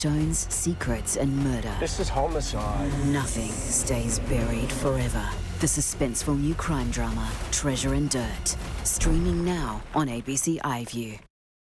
Stones, secrets, and murder. This is homicide. Nothing stays buried forever. The suspenseful new crime drama, Treasure and Dirt. Streaming now on ABC iView.